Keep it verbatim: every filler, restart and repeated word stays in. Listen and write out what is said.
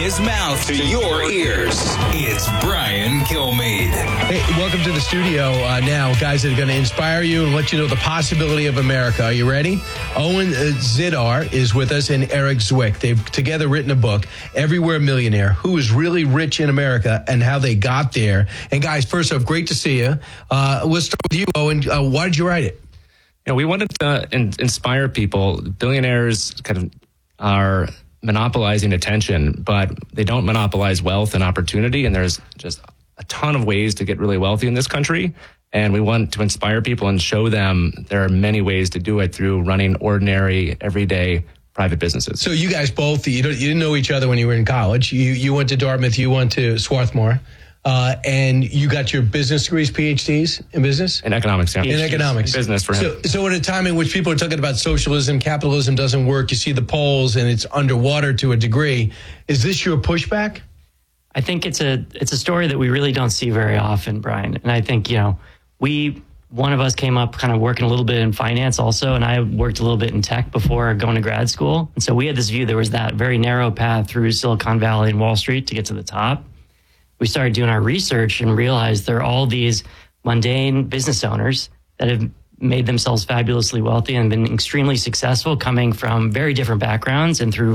his mouth to your ears. It's Brian Kilmeade. Hey, welcome to the studio uh, now, guys that are going to inspire you and let you know the possibility of America. Are you ready? Owen uh, Zidar is with us and Eric Zwick. They've together written a book, Everywhere Millionaire, Who is Really Rich in America and How They Got There. And guys, first off, great to see you. Uh, let's start with you, Owen. Uh, why did you write it? You know, we wanted to in- inspire people. Billionaires kind of are monopolizing attention, but they don't monopolize wealth and opportunity. And there's just a ton of ways to get really wealthy in this country. And we want to inspire people and show them there are many ways to do it through running ordinary, everyday private businesses. So you guys both, you, don't, you didn't know each other when you were in college. You you went to Dartmouth, you went to Swarthmore. Uh, and you got your business degrees, P H Ds in business? In economics, yeah. In economics. Business for him. So, so at a time in which people are talking about socialism, capitalism doesn't work, you see the polls and it's underwater to a degree. Is this your pushback? I think it's a it's a story that we really don't see very often, Brian. And I think, you know, we, one of us came up kind of working a little bit in finance also, and I worked a little bit in tech before going to grad school. And so we had this view there was that very narrow path through Silicon Valley and Wall Street to get to the top. We started doing our research and realized there are all these mundane business owners that have made themselves fabulously wealthy and been extremely successful coming from very different backgrounds and through